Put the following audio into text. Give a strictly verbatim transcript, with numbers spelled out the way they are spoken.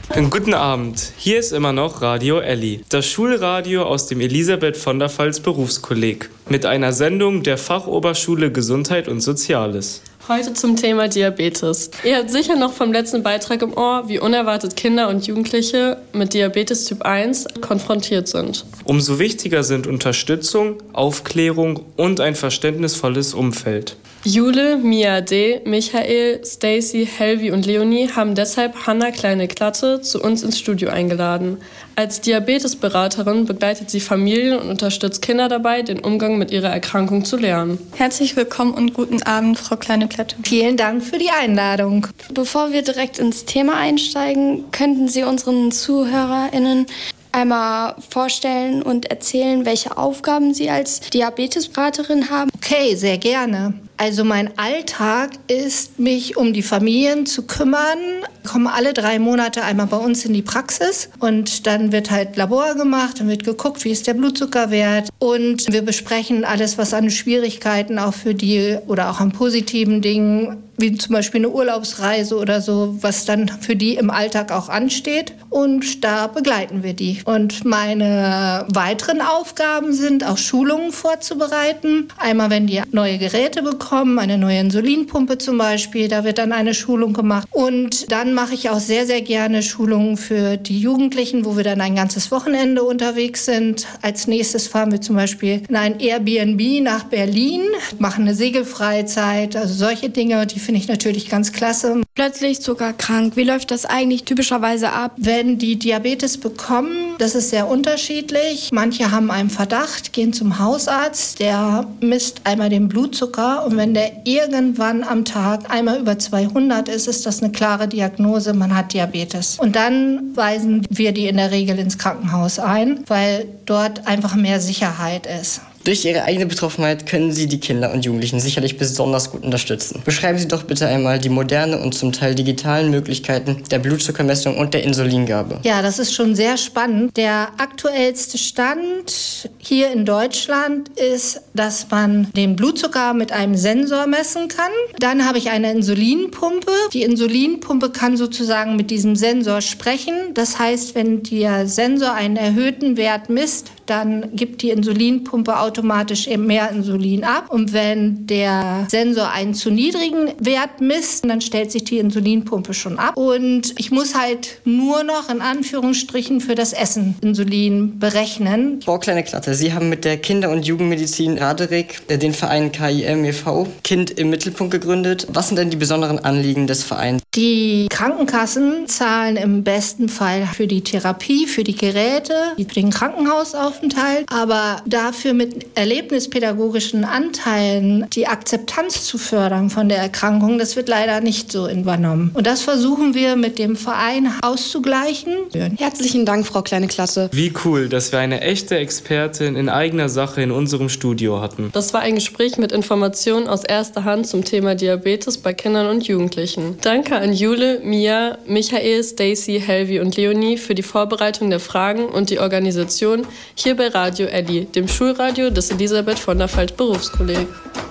Guten Abend, hier ist immer noch Radio Elli, das Schulradio aus dem Elisabeth von der Pfalz Berufskolleg mit einer Sendung der Fachoberschule Gesundheit und Soziales. Heute zum Thema Diabetes. Ihr habt sicher noch vom letzten Beitrag im Ohr, wie unerwartet Kinder und Jugendliche mit Diabetes Typ eins konfrontiert sind. Umso wichtiger sind Unterstützung, Aufklärung und ein verständnisvolles Umfeld. Jule, Mia D., Michael, Stacy, Helvi und Leonie haben deshalb Hanna Kleine-Klatte zu uns ins Studio eingeladen. Als Diabetesberaterin begleitet sie Familien und unterstützt Kinder dabei, den Umgang mit ihrer Erkrankung zu lernen. Herzlich willkommen und guten Abend, Frau Kleine-Klatte. Vielen Dank für die Einladung. Bevor wir direkt ins Thema einsteigen, könnten Sie unseren ZuhörerInnen einmal vorstellen und erzählen, welche Aufgaben Sie als Diabetesberaterin haben? Okay, sehr gerne. Also mein Alltag ist, mich um die Familien zu kümmern. Ich komme alle drei Monate einmal bei uns in die Praxis und dann wird halt Labor gemacht, dann wird geguckt, wie ist der Blutzuckerwert und wir besprechen alles, was an Schwierigkeiten auch für die oder auch an positiven Dingen, wie zum Beispiel eine Urlaubsreise oder so, was dann für die im Alltag auch ansteht und da begleiten wir die. Und meine weiteren Aufgaben sind auch Schulungen vorzubereiten. Einmal, wenn die neue Geräte bekommen, eine neue Insulinpumpe zum Beispiel, da wird dann eine Schulung gemacht. Und dann mache ich auch sehr, sehr gerne Schulungen für die Jugendlichen, wo wir dann ein ganzes Wochenende unterwegs sind. Als nächstes fahren wir zum Beispiel in ein Airbnb nach Berlin, machen eine Segelfreizeit, also solche Dinge, die finde ich natürlich ganz klasse. Plötzlich zuckerkrank. Wie läuft das eigentlich typischerweise ab? Wenn die Diabetes bekommen, das ist sehr unterschiedlich. Manche haben einen Verdacht, gehen zum Hausarzt, der misst einmal den Blutzucker und wenn der irgendwann am Tag einmal über zweihundert ist, ist das eine klare Diagnose, man hat Diabetes. Und dann weisen wir die in der Regel ins Krankenhaus ein, weil dort einfach mehr Sicherheit ist. Durch Ihre eigene Betroffenheit können Sie die Kinder und Jugendlichen sicherlich besonders gut unterstützen. Beschreiben Sie doch bitte einmal die moderne und zum Teil digitalen Möglichkeiten der Blutzuckermessung und der Insulingabe. Ja, das ist schon sehr spannend. Der aktuellste Stand hier in Deutschland ist, dass man den Blutzucker mit einem Sensor messen kann. Dann habe ich eine Insulinpumpe. Die Insulinpumpe kann sozusagen mit diesem Sensor sprechen. Das heißt, wenn der Sensor einen erhöhten Wert misst, dann gibt die Insulinpumpe automatisch eben mehr Insulin ab. Und wenn der Sensor einen zu niedrigen Wert misst, dann stellt sich die Insulinpumpe schon ab. Und ich muss halt nur noch in Anführungsstrichen für das Essen Insulin berechnen. Frau Kleine-Klatte, Sie haben mit der Kinder- und Jugendmedizin Raderik den Verein K I M e V Kind im Mittelpunkt gegründet. Was sind denn die besonderen Anliegen des Vereins? Die Krankenkassen zahlen im besten Fall für die Therapie, für die Geräte, für den Krankenhausaufenthalt, aber dafür mit erlebnispädagogischen Anteilen die Akzeptanz zu fördern von der Erkrankung, das wird leider nicht so übernommen. Und das versuchen wir mit dem Verein auszugleichen. Herzlichen Dank, Frau Kleine-Klatte. Wie cool, dass wir eine echte Expertin in eigener Sache in unserem Studio hatten. Das war ein Gespräch mit Informationen aus erster Hand zum Thema Diabetes bei Kindern und Jugendlichen. Danke an Jule, Mia, Michael, Stacy, Helvi und Leonie für die Vorbereitung der Fragen und die Organisation hier bei Radio Elli, dem Schulradio des Elisabeth von der Pfalz Berufskolleg.